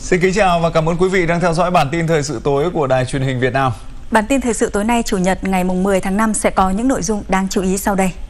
Xin kính chào và cảm ơn quý vị đang theo dõi bản tin thời sự tối của Đài Truyền hình Việt Nam. Bản tin thời sự tối nay Chủ nhật ngày 10 tháng 5 sẽ có những nội dung đáng chú ý sau đây.